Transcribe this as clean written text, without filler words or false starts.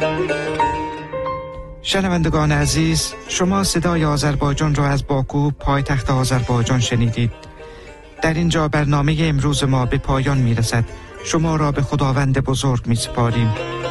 شنوندگان عزیز، شما صدای آذربایجان را از باکو، پایتخت آذربایجان شنیدید. در اینجا برنامه امروز ما به پایان می رسد. شما را به خداوند بزرگ می سپاریم.